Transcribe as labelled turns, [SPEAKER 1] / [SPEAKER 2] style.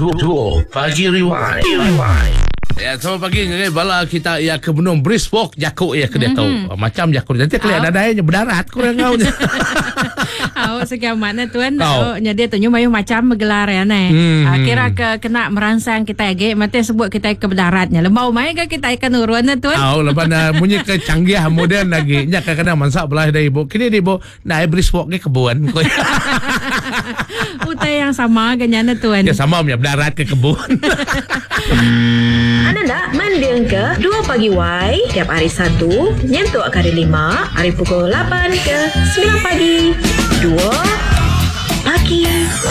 [SPEAKER 1] Duo Pagi Rewind.
[SPEAKER 2] Ya, selamat pagi. Bala kita ya ke Benung Brisk Walk jakuk ya ke dia tahu. Macam jakuk nanti kelihatan ada berdarat kurang kau.
[SPEAKER 3] Awak sekian mana tuan? Nya dia tunjuk mayu macam bergelar ya ne. Kira ke kena merangsang kita age mati sebut kita ke berdaratnya. Lembau mai ke kita ikan uruan tuan.
[SPEAKER 2] Lepas bunyi ke canggih moden lagi. Nya kadang masak belah dari ibu. Kini di ibu naik Brisk Walk ke kebun.
[SPEAKER 3] Utai yang sama ganyana tuan.
[SPEAKER 2] Ya sama punya berdarat ke kebun.
[SPEAKER 4] Anda nak mendeng ke 2 Pagi Y tiap hari Sabtu nyentuk kali 5 hari pukul 8 ke 9 pagi 2 Pagi